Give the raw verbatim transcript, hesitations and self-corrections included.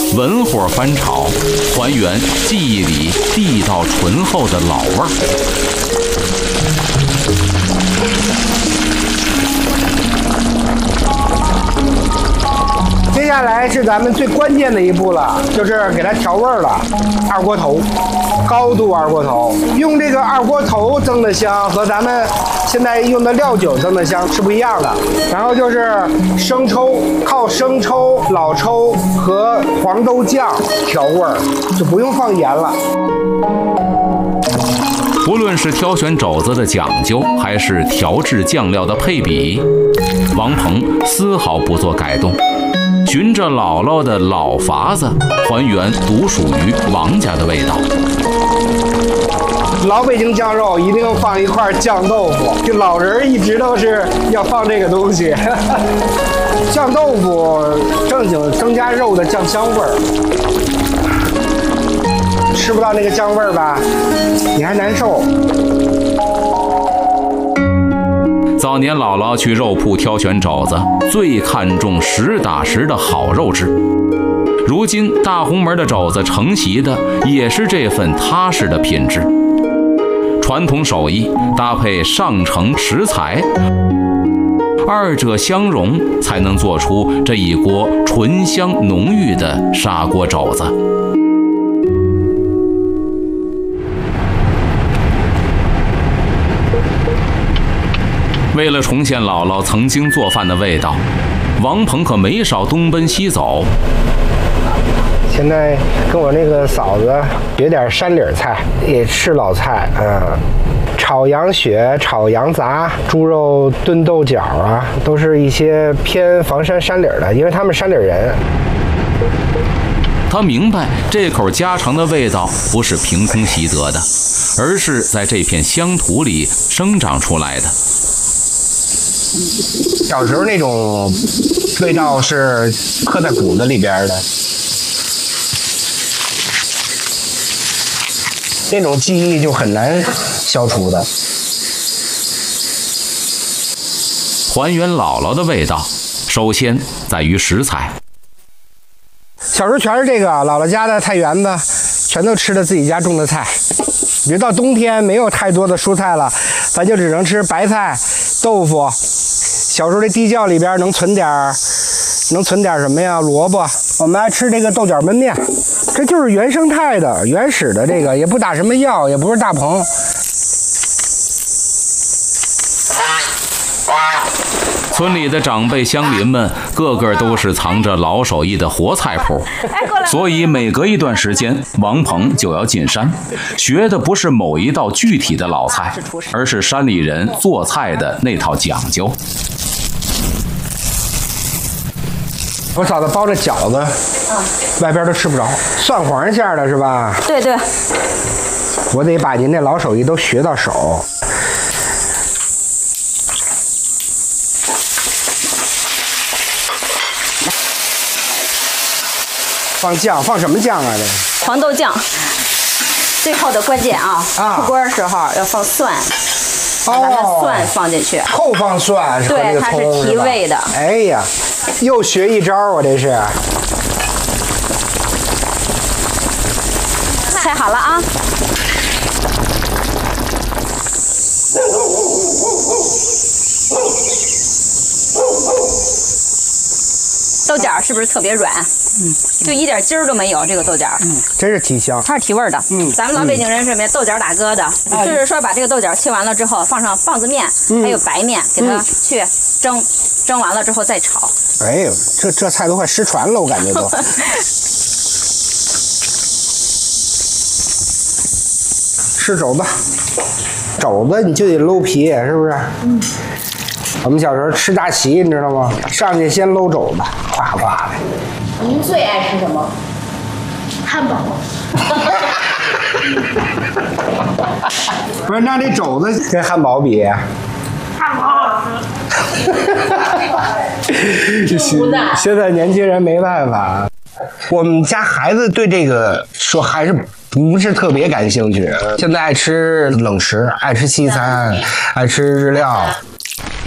文火翻炒，还原记忆里地道醇厚的老味儿。 接下来是咱们最关键的一步了，就是给它调味儿了。二锅头，高度二锅头，用这个二锅头增的香和咱们现在用的料酒增的香是不一样的。然后就是生抽，靠生抽、老抽和黄豆酱调味儿，就不用放盐了。 无论是挑选肘子的讲究，还是调制酱料的配比，王鹏丝毫不做改动，循着姥姥的老法子，还原独属于王家的味道。 老北京酱肉一定放一块酱豆腐，就老人一直都是要放这个东西。酱豆腐正经增加肉的酱香味儿。吃不到那个酱味儿吧，你还难受。 早年姥姥去肉铺挑选肘子，最看重实打实的好肉质。如今大红门的肘子承袭的也是这份踏实的品质。传统手艺搭配上乘食材，二者相融，才能做出这一锅醇香浓郁的砂锅肘子。为了重现姥姥曾经做饭的味道，王鹏可没少东奔西走。 现在跟我那个嫂子学点山里菜，也吃老菜，嗯，炒羊血、炒羊杂、猪肉炖豆角啊，都是一些偏房山山里的，因为他们山里人。 他明白这口家常的味道不是凭空习得的，而是在这片乡土里生长出来的。 小时候那种味道是刻在骨子里边的，那种记忆就很难消除的。 还原姥姥的味道，首先在于食材。 小时候全是这个，姥姥家的菜园子，全都吃的自己家种的菜。比如到冬天没有太多的蔬菜了，咱就只能吃白菜、豆腐。小时候这地窖里边能存点儿，能存点什么呀？萝卜。我们爱吃这个豆角焖面，这就是原生态的、原始的，这个也不打什么药，也不是大棚。 村里的长辈乡邻们个个都是藏着老手艺的活菜谱，所以每隔一段时间，王鹏就要进山，学的不是某一道具体的老菜，而是山里人做菜的那套讲究。 我嫂子包着饺子，嗯、外边都吃不着，蒜黄馅的是吧？ 对对。 我得把您那老手艺都学到手。放酱，放什么酱啊？这黄豆酱。最后的关键啊，啊出锅的时候要放蒜，把咱们蒜放进去。 后放蒜是和那个葱， 对，它是提味的。 哎呀，又学一招，我这是。 菜好了啊。豆角是不是特别软？嗯，就一点筋儿都没有。这个豆角， 嗯，真是提香， 它是提味的。嗯，咱们老北京人是什么豆角打疙瘩，嗯、就是说把这个豆角切完了之后，放上棒子面，嗯、还有白面，给它去蒸，蒸完了之后再炒。 哎呦，这这菜都快失传了，我感觉都。吃肘子，肘子你就得搂皮，是不是？嗯。我们小时候吃大旗，你知道吗？上去先搂肘子，夸夸的。 您最爱吃什么？汉堡。 不是，那这肘子跟汉堡比？ 汉堡好吃。 现在年轻人没办法。我们家孩子对这个说还是不是特别感兴趣，现在爱吃冷食，爱吃西餐，爱吃日料。